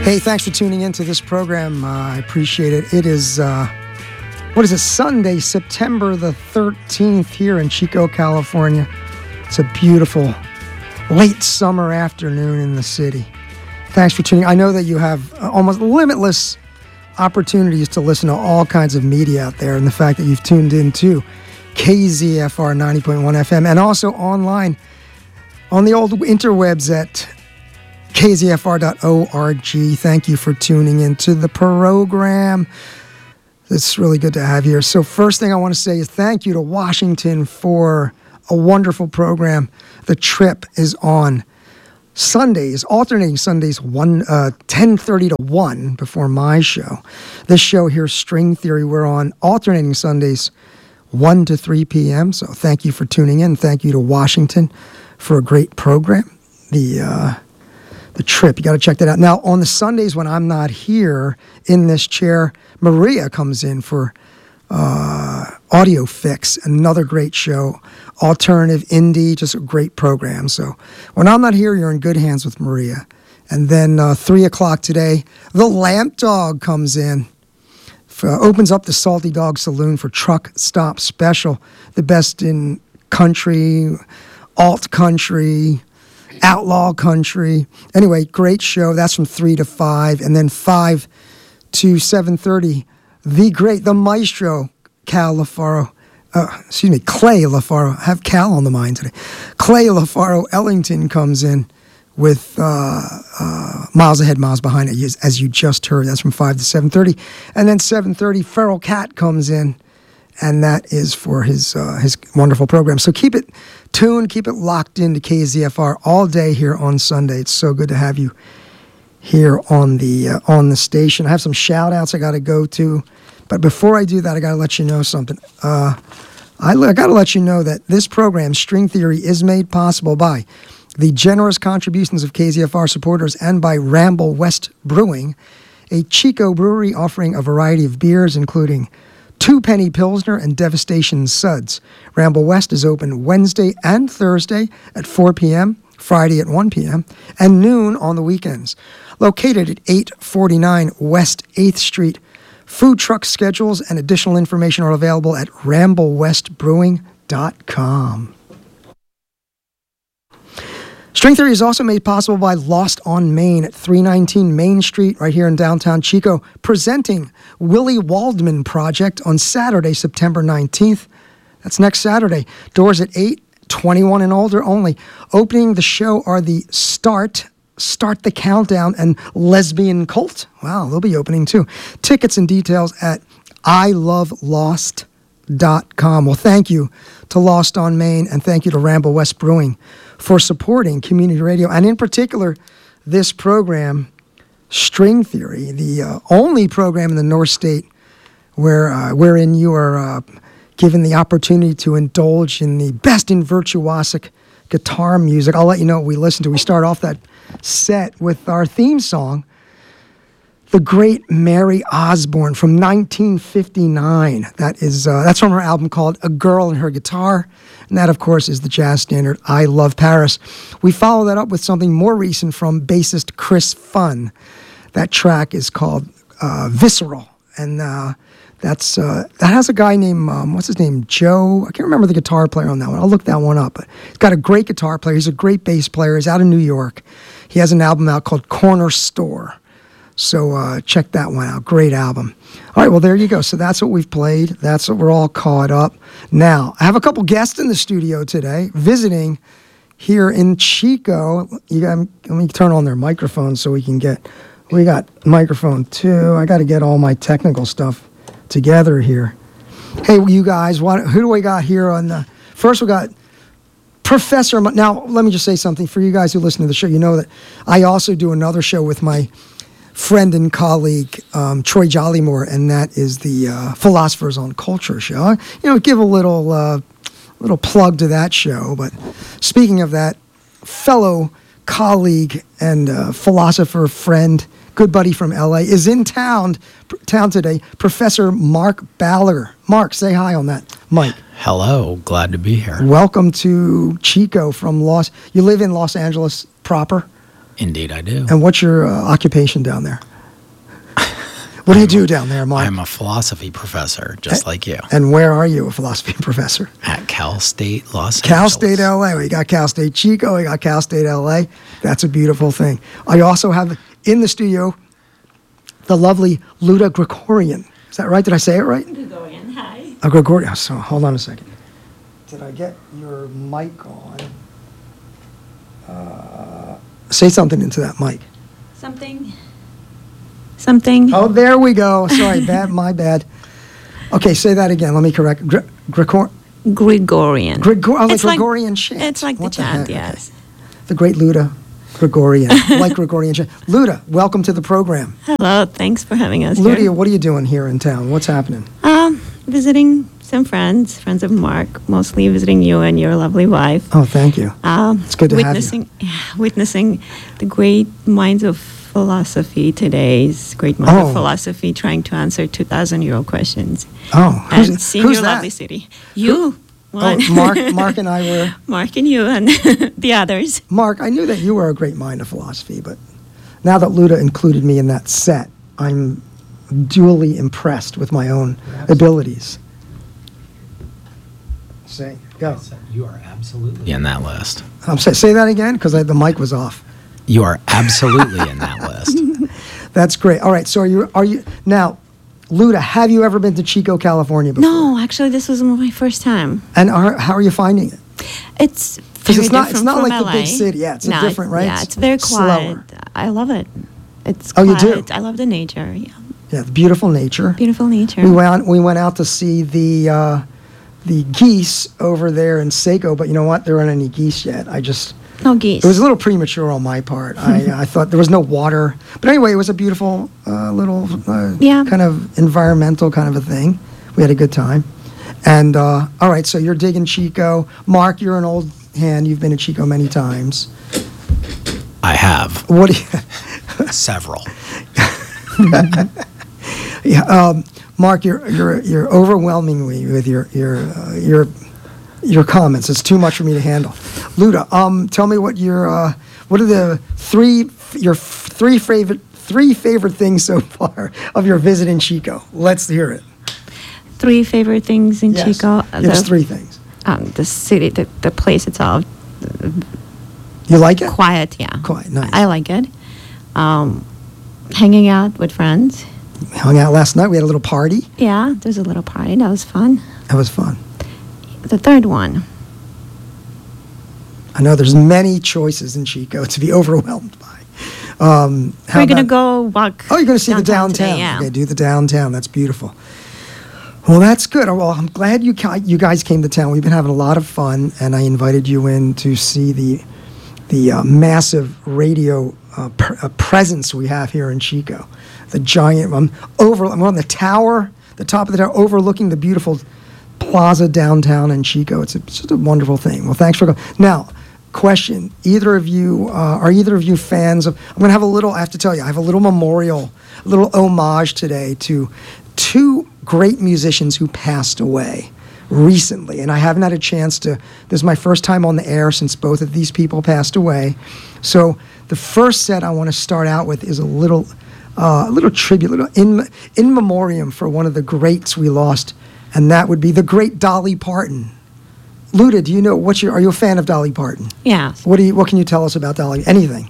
Hey, thanks for tuning into this program. I appreciate it. It is, Sunday, September the 13th here in Chico, California. It's a beautiful late summer afternoon in the city. Thanks for tuning in. I know that you have almost limitless opportunities to listen to all kinds of media out there, and the fact that you've tuned in to KZFR 90.1 FM and also online on the old interwebs at kzfr.org. Thank you for tuning into the program. It's really good to have you here. So first thing I want to say is thank you to Washington for a wonderful program. The Trip is on Sundays, alternating Sundays, 10:30 to 1 before my show. This show here, String Theory, we're on alternating Sundays, 1 to 3 p.m. So thank you for tuning in. Thank you to Washington for a great program. The Trip, you got to check that out. Now, on the Sundays when I'm not here in this chair, Maria comes in for Audio Fix, another great show, alternative indie, just a great program. So when I'm not here, you're in good hands with Maria. And then 3 o'clock today, the Lamp Dog comes in, opens up the Salty Dog Saloon for Truck Stop Special, the best in country, alt country, outlaw country. Anyway, great show. That's from 3 to 5. And then 5 to 7:30, the maestro, Clay LaFaro. I have Cal on the mind today. Clay LaFaro Ellington comes in with Miles Ahead, Miles Behind, as you just heard. That's from 5 to 7:30. And then 7:30, Feral Cat comes in, and that is for his wonderful program. So keep it tuned, keep it locked into KZFR all day here on Sunday. It's so good to have you here on the station. I have some shout outs I got to go to, but before I do that, I got to let you know something. I got to let you know that this program, String Theory, is made possible by the generous contributions of KZFR supporters and by Ramble West Brewing, a Chico brewery offering a variety of beers, including Two Penny Pilsner and Devastation Suds. Ramble West is open Wednesday and Thursday at 4 p.m., Friday at 1 p.m., and noon on the weekends. Located at 849 West 8th Street, food truck schedules and additional information are available at ramblewestbrewing.com. String Theory is also made possible by Lost on Main at 319 Main Street, right here in downtown Chico, presenting Willie Waldman Project on Saturday, September 19th. That's next Saturday. Doors at 8, 21 and older only. Opening the show are the Start the Countdown, and Lesbian Cult. Wow, they'll be opening too. Tickets and details at ilovelost.com. Well, thank you to Lost on Main, and thank you to Ramble West Brewing for supporting community radio, and in particular, this program, String Theory, the only program in the North State wherein you are given the opportunity to indulge in the best in virtuosic guitar music. I'll let you know what we listen to. We start off that set with our theme song, the great Mary Osborne from 1959. That's from her album called A Girl and Her Guitar. And that, of course, is the jazz standard I Love Paris. We follow that up with something more recent from bassist Chris Funn. That track is called Visceral. And that has a guy named, what's his name, Joe? I can't remember the guitar player on that one. I'll look that one up. But he's got a great guitar player. He's a great bass player. He's out of New York. He has an album out called Corner Store. So check that one out. Great album. All right, well, there you go. So that's what we've played. That's what we're all caught up. Now, I have a couple guests in the studio today visiting here in Chico. Let me turn on their microphones so we got microphone 2. I got to get all my technical stuff together here. Hey, you guys, who do we got here on the... First, we got Professor... Now, let me just say something. For you guys who listen to the show, you know that I also do another show with my friend and colleague, Troy Jollymore, and that is the Philosophers on Culture show. Give a little plug to that show. But speaking of that, fellow colleague and philosopher friend, good buddy from LA, is in town today, Professor Mark Baller. Mark, say hi on that mic. Hello, glad to be here. Welcome to Chico from you live in Los Angeles proper? Indeed, I do. And what's your occupation down there? What do you do down there, Mark? I'm a philosophy professor, just like you. And where are you a philosophy professor? At Cal State Los Angeles. Cal State LA. We got Cal State Chico. We got Cal State LA. That's a beautiful thing. I also have in the studio the lovely Luda Gregorian. Is that right? Did I say it right? Gregorian, hi. Gregorian. So hold on a second. Did I get your mic on? Say something into that mic. Something. Oh, there we go. Sorry, my bad. Okay, say that again. Let me correct. Gregorian. Like Gregorian chant. It's like What the chant, heck? yes. The great Luda Gregorian. Like Gregorian chant. Luda, welcome to the program. Hello, thanks for having us Luda, here. what are you doing here in town? What's happening? Visiting some friends of Mark, mostly visiting you and your lovely wife. Oh, thank you. It's good to have you. Witnessing the great minds of philosophy today's great minds of philosophy trying to answer 2,000-year-old questions. Oh, and seeing who's your that? lovely city. You. One. Oh, Mark and I were. Mark and you and the others. Mark, I knew that you were a great mind of philosophy, but now that Luda included me in that set, I'm duly impressed with my own abilities. Say, go. You are absolutely in that list. Say that again, because the mic was off. You are absolutely in that list. That's great. All right, so are you now, Luda? Have you ever been to Chico, California before? No, actually, this was my first time. And how are you finding it? It's Because very it's not different from like the LA. big city. Yeah, it's different, right? Yeah, it's very quiet. Slower. I love it. It's Oh, quiet. you do? I love the nature. Yeah. Yeah, the beautiful nature. Beautiful nature. We went out to see the geese over there in Seco, but you know what? There aren't any geese yet. No geese. It was a little premature on my part. I thought there was no water. But anyway, it was a beautiful little kind of environmental kind of a thing. We had a good time. And all right, so you're digging Chico. Mark, you're an old hand. You've been to Chico many times. I have. What do you... Several. Yeah, Mark, you're overwhelming me with your comments. It's too much for me to handle. Luda, tell me what are the your three favorite things so far of your visit in Chico? Let's hear it. 3 favorite things in Chico. Yes, 3 things. The city, the place itself. You like it? Quiet, yeah. Quiet, nice. I like it. Hanging out with friends. We hung out last night. We had a little party. Yeah, there's a little party. That was fun. That was fun. The third one. I know there's many choices in Chico to be overwhelmed by. We're going to go walk. Oh, you're going to see the downtown. Today, yeah. Okay, do the downtown. That's beautiful. Well, that's good. Well, I'm glad you guys came to town. We've been having a lot of fun, and I invited you in to see the massive radio presence we have here in Chico. The giant. I'm on the tower, the top of the tower, overlooking the beautiful plaza downtown in Chico. It's just a wonderful thing. Well, thanks for coming. Now, question: are either of you fans of? I'm going to have a little. I have to tell you, I have a little memorial, a little homage today to 2 great musicians who passed away recently, and I haven't had a chance to. This is my first time on the air since both of these people passed away. So the first set I want to start out with is a little tribute, little in memoriam for one of the greats we lost, and that would be the great Dolly Parton. Luda, do you know are you a fan of Dolly Parton? Yes. What can you tell us about Dolly? Anything?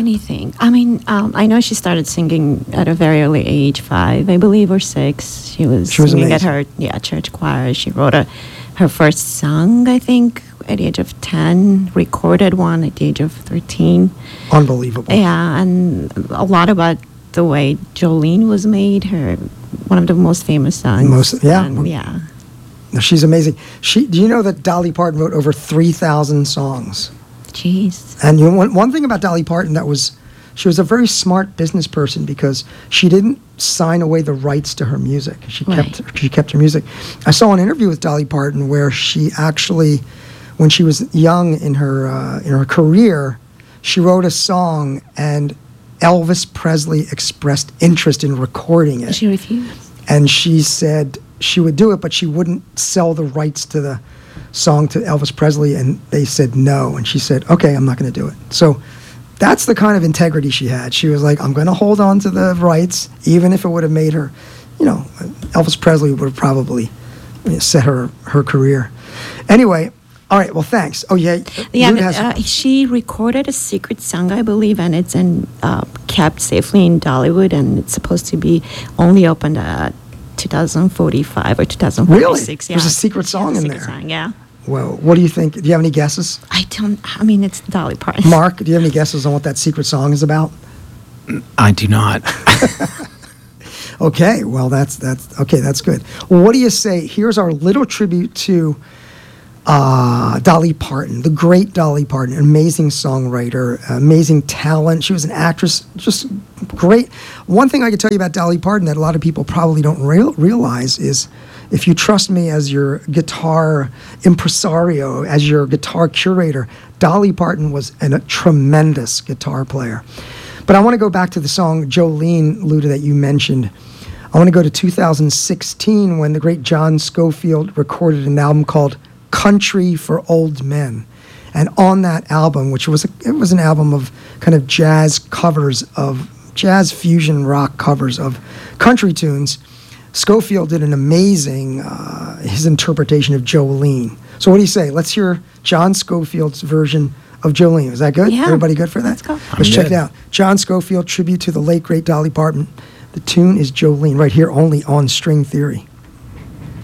I mean, I know she started singing at a very early age, 5, I believe, or 6. She was singing at her church choir. She wrote her first song, I think, at the age of 10, recorded one at the age of 13. Unbelievable. Yeah, and a lot about the way Jolene was made, one of the most famous songs. Yeah. She's amazing. Do you know that Dolly Parton wrote over 3,000 songs? Jeez. And one thing about Dolly Parton she was a very smart business person because she didn't sign away the rights to her music. She kept her music. I saw an interview with Dolly Parton where she actually, when she was young in her career, she wrote a song and Elvis Presley expressed interest in recording it. She refused. And she said she would do it, but she wouldn't sell the rights to the song to Elvis Presley, and they said no. And she said, okay, I'm not going to do it. So that's the kind of integrity she had. She was like, I'm going to hold on to the rights, even if it would have made her, Elvis Presley would have probably set her career. Anyway, all right, well, thanks. Oh, yeah. She recorded a secret song, I believe, and it's kept safely in Dollywood, and it's supposed to be only opened at 2045 or 2046. Really? Yeah. There's a secret song in there. Song, yeah. Well, what do you think? Do you have any guesses? It's Dolly Parton. Mark, do you have any guesses on what that secret song is about? I do not. Okay, well, that's good. Well, what do you say? Here's our little tribute to Dolly Parton, the great Dolly Parton, amazing songwriter, amazing talent. She was an actress, just great. One thing I can tell you about Dolly Parton that a lot of people probably don't realize is, if you trust me as your guitar impresario, as your guitar curator, Dolly Parton was a tremendous guitar player. But I want to go back to the song Jolene, Luda, that you mentioned. I want to go to 2016 when the great John Scofield recorded an album called Country for Old Men. And on that album, which was an album of kind of jazz fusion rock covers of country tunes, Scofield did an amazing, his interpretation of Jolene. So what do you say? Let's hear John Scofield's version of Jolene. Is that good? Yeah. Everybody good for that? Let's go. Let's check it out. John Scofield, tribute to the late, great Dolly Parton. The tune is Jolene, right here only on String Theory.